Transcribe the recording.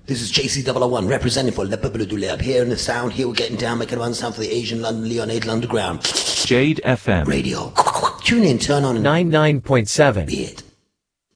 This is JC001 representing for Le Peuple du Lab. Here in the sound, here we're getting down, making one sound for the Asian London Leonade Underground. Jade FM Radio. Tune in, turn on. 99.7. Be it.